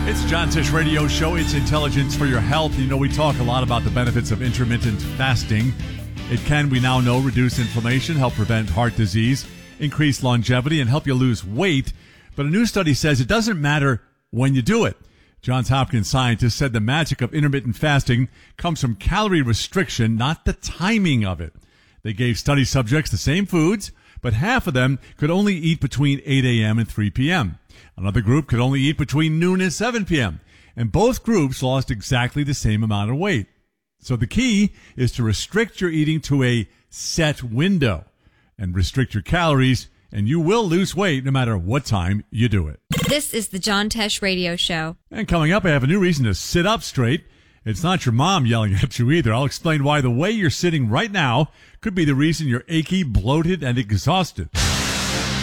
It's John Tish Radio Show. It's intelligence for your health. You know, we talk a lot about the benefits of intermittent fasting. It can, we now know, reduce inflammation, help prevent heart disease, increase longevity, and help you lose weight. But a new study says it doesn't matter when you do it. Johns Hopkins scientists said the magic of intermittent fasting comes from calorie restriction, not the timing of it. They gave study subjects the same foods, but half of them could only eat between 8 a.m. and 3 p.m. Another group could only eat between noon and 7 p.m. And both groups lost exactly the same amount of weight. So the key is to restrict your eating to a set window and restrict your calories, and you will lose weight no matter what time you do it. This is the John Tesh Radio Show. And coming up, I have a new reason to sit up straight. It's not your mom yelling at you either. I'll explain why the way you're sitting right now could be the reason you're achy, bloated, and exhausted.